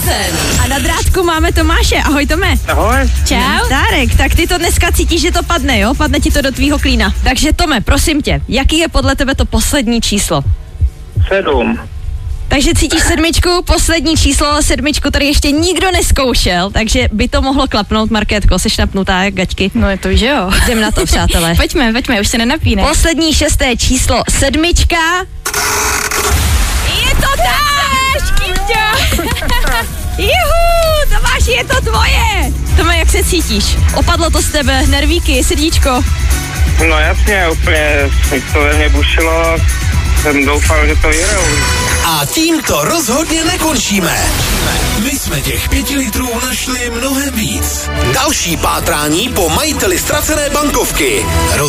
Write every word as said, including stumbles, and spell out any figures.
procent. A na drátku máme Tomáše. Ahoj, Tome. Ahoj. Čau. Dárek, tak ty to dneska cítíš, že to padne, jo? Padne ti to do tvýho klína. Takže Tome, prosím tě, jaký je podle tebe to poslední číslo? Sedm. Takže cítíš sedmičku, poslední číslo, ale sedmičku tady ještě nikdo neskoušel, takže by to mohlo klapnout, Markétko, jsi napnutá jak gaťky. No je to, že jo. Jdem na to, přátelé. Pojďme, pojďme, už se nenapínej. Poslední šesté číslo, sedmička. Je to tak, Kýťo. Juhu, Tomáši, je to tvoje. Tome, jak se cítíš? Opadlo to z tebe, nervíky, srdíčko? No jasně, úplně to ve mně bušilo. Jsem doufal, že to vyhrou. A tím to rozhodně nekončíme. My jsme těch pěti litrů našli mnohem víc. Další pátrání po majiteli ztracené bankovky.